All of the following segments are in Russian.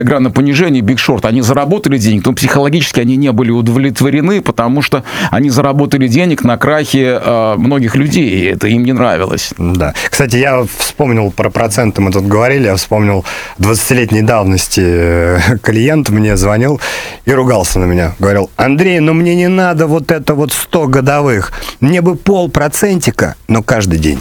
игра на понижение, Big Short, они заработали денег, но психологически они не были удовлетворены, потому что они заработали денег на крахе многих людей, и это им не нравилось. Да. Кстати, я вспомнил про проценты, мы тут говорили, я вспомнил 20-летней давности клиент мне звонил и ругался на меня. Говорил: Андрей, ну мне не надо вот это вот 100 годовых, мне бы 0,5%, но каждый день.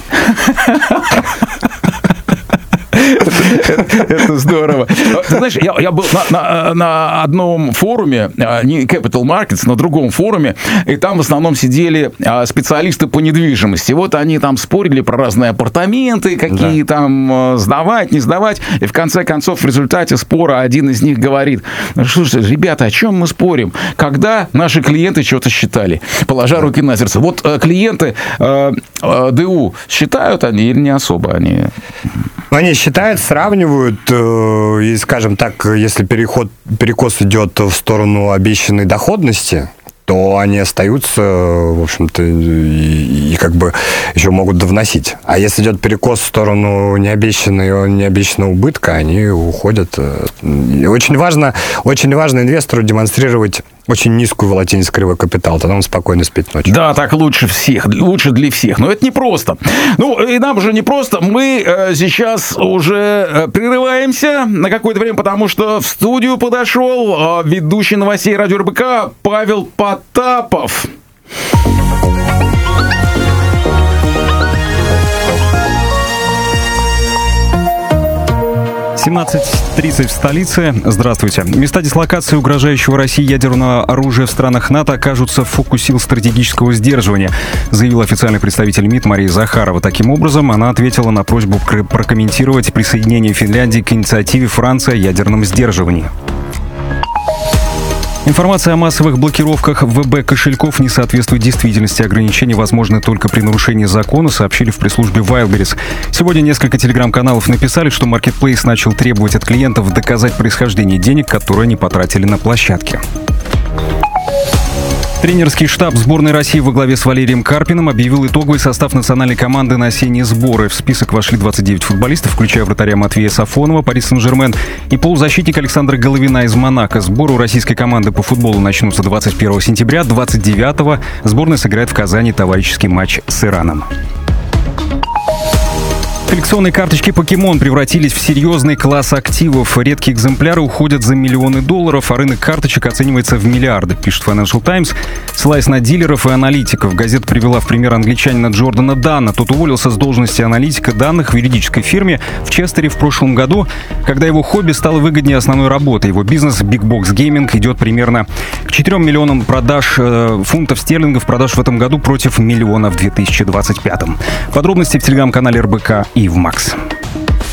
Это здорово. Ты знаешь, я был на одном форуме, не Capital Markets, на другом форуме, и там в основном сидели специалисты по недвижимости. Вот они там спорили про разные апартаменты, какие там сдавать, не сдавать. И в конце концов, в результате спора один из них говорит: слушайте, ребята, о чем мы спорим? Когда наши клиенты что-то считали, положа руки на сердце. Вот клиенты ДУ считают они или не особо они? Они считают, сравнивают, и, скажем так, если перекос идет в сторону обещанной доходности, то они остаются, в общем-то, и как бы еще могут довносить. А если идет перекос в сторону необещанного убытка, они уходят. И очень важно инвестору демонстрировать очень низкую волатильность кривой капитала, тогда он спокойно спит ночью. Да, так лучше всех, лучше для всех. Но это непросто. Ну, и нам уже непросто. Мы сейчас уже прерываемся на какое-то время, потому что в студию подошел ведущий новостей радио РБК Павел Потапов. 17:30 в столице. Здравствуйте. Места дислокации угрожающего России ядерного оружия в странах НАТО окажутся в фокусе сил стратегического сдерживания, заявил официальный представитель МИД Мария Захарова. Таким образом, она ответила на просьбу прокомментировать присоединение Финляндии к инициативе Франции о ядерном сдерживании. Информация о массовых блокировках ВБ-кошельков не соответствует действительности. Ограничения возможны только при нарушении закона, сообщили в пресс-службе Wildberries. Сегодня несколько телеграм-каналов написали, что Marketplace начал требовать от клиентов доказать происхождение денег, которые они потратили на площадке. Тренерский штаб сборной России во главе с Валерием Карпиным объявил итоговый состав национальной команды на осенние сборы. В список вошли 29 футболистов, включая вратаря Матвея Сафонова, Пари Сен-Жермен, и полузащитника Александра Головина из Монако. Сборы у российской команды по футболу начнутся 21 сентября. 29-го сборная сыграет в Казани товарищеский матч с Ираном. Коллекционные карточки Покемон превратились в серьезный класс активов. Редкие экземпляры уходят за миллионы долларов, а рынок карточек оценивается в миллиарды, пишет Financial Times. Ссылаясь на дилеров и аналитиков, газета привела в пример англичанина Джордана Данна. Тот уволился с должности аналитика данных в юридической фирме в Честере в прошлом году, когда его хобби стало выгоднее основной работы. Его бизнес Big Box Gaming идет примерно к 4 миллионам продаж фунтов стерлингов продаж в этом году против миллиона в 2025. Подробности в телеграм-канале РБК и в Макс.